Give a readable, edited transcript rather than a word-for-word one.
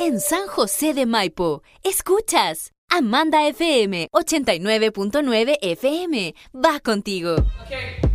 en San José de Maipo. Escuchas Amanda FM 89.9 FM. Va contigo. Okay.